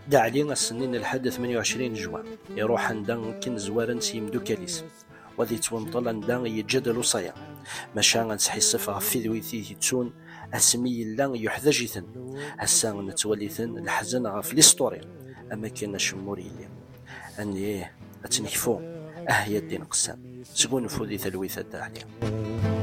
دا علينا السنين لحد 28 جوان يروح عندنا كن زوارن سيمدو كاليس وذي تونطل عندنا يتجدلو صيا ماشا نسحي الصفة في ذويثي تسون اسمي لا يحذجثن هسا نتوليثن الحزن غف ليستوري اما كان شموري اني اتنكفو اهي الدين قسام سكون فوذي ثلويثة دا علينا.